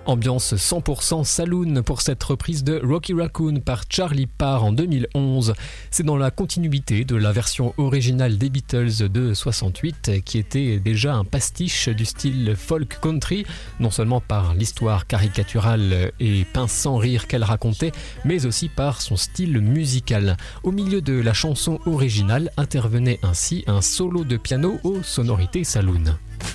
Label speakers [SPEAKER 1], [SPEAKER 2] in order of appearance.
[SPEAKER 1] Ambiance 100% saloon pour cette reprise de Rocky Raccoon par Charlie Parr en 2011. C'est dans la continuité de la version originale des Beatles de 68 qui était déjà un pastiche du style folk country, non seulement par l'histoire caricaturale et pince sans rire qu'elle racontait, mais aussi par son style musical. Au milieu de la chanson originale intervenait ainsi un solo de piano aux sonorités saloon.